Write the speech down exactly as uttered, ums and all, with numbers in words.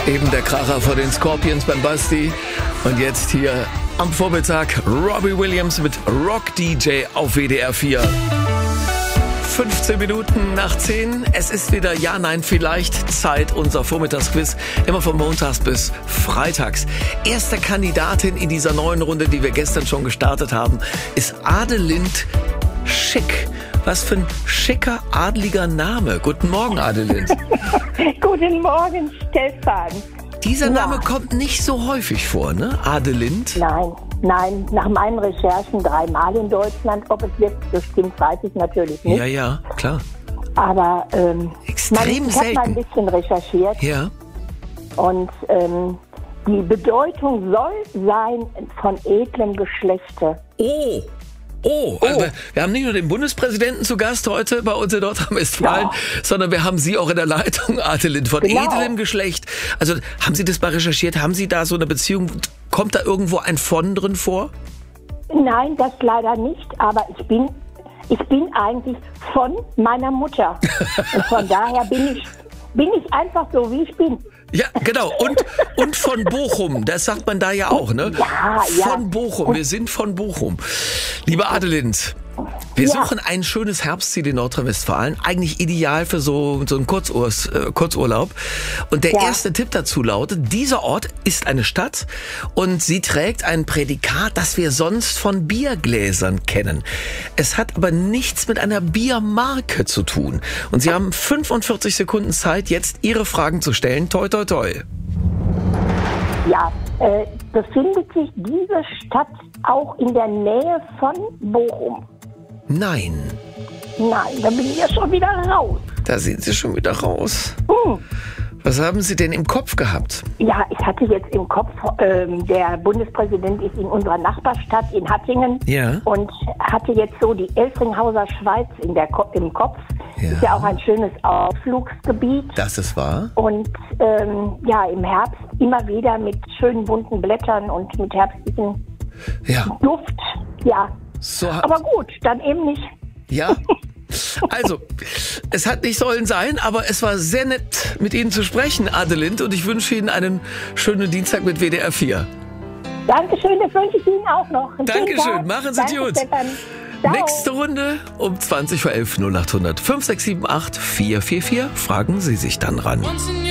Eben der Kracher vor den Scorpions beim Basti. Und jetzt hier am Vormittag Robbie Williams mit Rock D J auf W D R vier. fünfzehn Minuten nach zehn. Es ist wieder Ja, Nein, Vielleicht Zeit. Unser Vormittagsquiz. Immer von montags bis freitags. Erste Kandidatin in dieser neuen Runde, die wir gestern schon gestartet haben, ist Adelind Schick. Was für ein schicker, adliger Name. Guten Morgen, Adelind. Guten Morgen, Stefan. Dieser ja. Name kommt nicht so häufig vor, ne? Adelind? Nein, nein. Nach meinen Recherchen dreimal in Deutschland. Ob es wirklich so stimmt, weiß ich natürlich nicht. Ja, ja, klar. Aber ähm, Extrem man, ich habe mal ein selten. bisschen recherchiert. Ja. Und ähm, die Bedeutung soll sein von edlem Geschlechte. Oh. Oh, also wir haben nicht nur den Bundespräsidenten zu Gast heute bei uns in Nordrhein-Westfalen, Ja. sondern wir haben Sie auch in der Leitung, Adelind, von Genau. edlem Geschlecht. Also haben Sie das mal recherchiert? Haben Sie da so eine Beziehung? Kommt da irgendwo ein von drin vor? Nein, das leider nicht. Aber ich bin, ich bin eigentlich von meiner Mutter. Und von daher bin ich, bin ich einfach so, wie ich bin. Ja, genau. Und, und von Bochum, das sagt man da ja auch, ne? Ja, ja. Von Bochum, wir sind von Bochum. Liebe Adelind, wir Ja. suchen ein schönes Herbstziel in Nordrhein-Westfalen, eigentlich ideal für so, so einen Kurzurs, äh, Kurzurlaub. Und der Ja. erste Tipp dazu lautet, dieser Ort ist eine Stadt und sie trägt ein Prädikat, das wir sonst von Biergläsern kennen. Es hat aber nichts mit einer Biermarke zu tun. Und Sie haben fünfundvierzig Sekunden Zeit, jetzt Ihre Fragen zu stellen. Toi, toi, toi. Ja, äh, befindet sich diese Stadt auch in der Nähe von Bochum? Nein, Nein, da bin ich ja schon wieder raus. da sind Sie schon wieder raus. Hm. Was haben Sie denn im Kopf gehabt? Ja, ich hatte jetzt im Kopf, ähm, der Bundespräsident ist in unserer Nachbarstadt in Hattingen Ja. und hatte jetzt so die Elfringhauser Schweiz in der Ko- im Kopf. Ja. Ist ja auch ein schönes Ausflugsgebiet. Das ist wahr. Und ähm, ja, im Herbst immer wieder mit schönen bunten Blättern und mit herbstlichem Ja. Duft. Ja, So, ha- aber gut, dann eben nicht. ja. Also, es hat nicht sollen sein, aber es war sehr nett, mit Ihnen zu sprechen, Adelind. Und ich wünsche Ihnen einen schönen Dienstag mit W D R vier. Dankeschön, das wünsche ich Ihnen auch noch. Einen schönen Dankeschön, Tag. machen Sie Danke, gut. Stefan. Ciao. Nächste Runde um zwanzig vor elf null acht hundert fünf sechs sieben acht vier vier vier. Fragen Sie sich dann ran. Once in